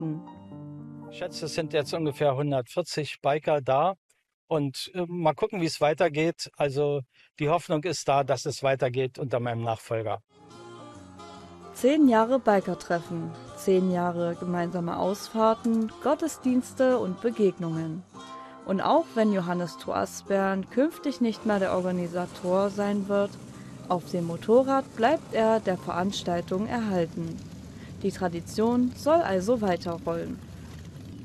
berichten. Ich schätze, es sind jetzt ungefähr 140 Biker da und mal gucken, wie es weitergeht. Also die Hoffnung ist da, dass es weitergeht unter meinem Nachfolger. 10 Jahre Bikertreffen, 10 Jahre gemeinsame Ausfahrten, Gottesdienste und Begegnungen. Und auch wenn Johannes Thoasbern künftig nicht mehr der Organisator sein wird, auf dem Motorrad bleibt er der Veranstaltung erhalten. Die Tradition soll also weiterrollen.